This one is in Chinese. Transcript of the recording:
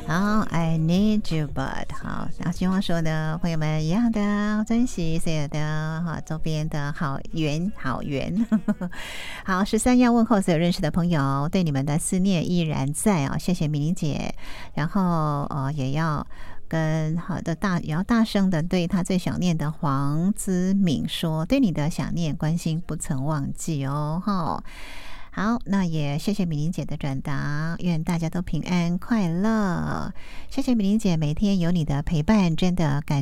好 I need you but 好，然后希望所有的朋友们一样的珍惜所有的周边的好缘好，13要问候所有认识的朋友，对你们的思念依然在谢谢米玲姐，然后也要跟也要大声的对他最想念的黄姿敏说，对你的想念关心不曾忘记好，那也谢谢米玲姐的转达，愿大家都平安快乐。谢谢米玲姐，每天有你的陪伴，真的感